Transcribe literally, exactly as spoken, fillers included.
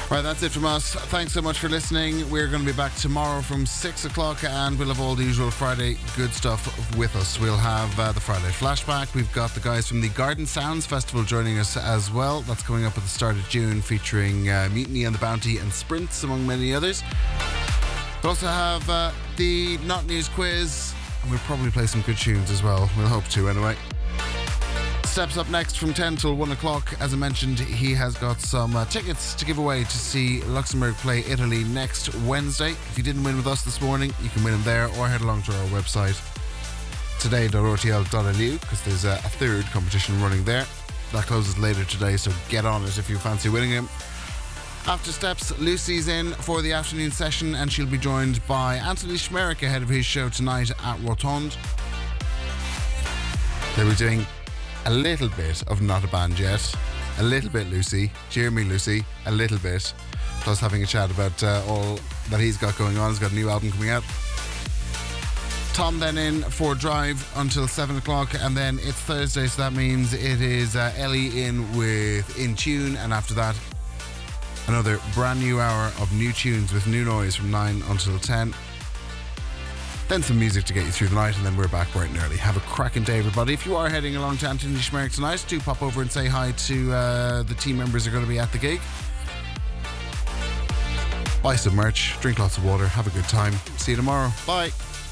Right, that's it from us. Thanks so much for listening. We're going to be back tomorrow from six o'clock and we'll have all the usual Friday good stuff with us. We'll have uh, the Friday flashback. We've got the guys from the Garden Sounds Festival joining us as well. That's coming up at the start of June, featuring uh, Mutiny and the Bounty and Sprints, among many others. We'll also have uh, the Not News quiz, and we'll probably play some good tunes as well. We'll hope to anyway. Steps up next from ten till one o'clock. As I mentioned, he has got some uh, tickets to give away to see Luxembourg play Italy next Wednesday. If you didn't win with us this morning, you can win them there or head along to our website today dot r t l dot l u because there's a, a third competition running there. That closes later today, so get on it if you fancy winning him. After Steps, Lucy's in for the afternoon session and she'll be joined by Anthony Schmerick ahead of his show tonight at Rotonde. They were doing a little bit of Not a Band Yet, a little bit Lucy, cheer me Lucy, a little bit, plus having a chat about uh, all that he's got going on. He's got a new album coming out. Tom then in for Drive until seven o'clock, and then it's Thursday, so that means it is uh, Ellie in with In Tune, and after that another brand new hour of new tunes with new noise from nine until ten. Then some music to get you through the night, and then we're back bright and early. Have a cracking day, everybody. If you are heading along to Anthony Schmerick tonight, do pop over and say hi to uh, the team members who are going to be at the gig. Buy some merch, drink lots of water, have a good time. See you tomorrow. Bye.